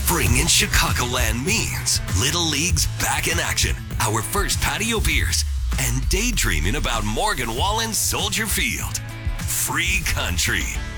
Spring in Chicagoland means Little League's back in action, our first patio beers, and daydreaming about Morgan Wallen's Soldier Field. Free country.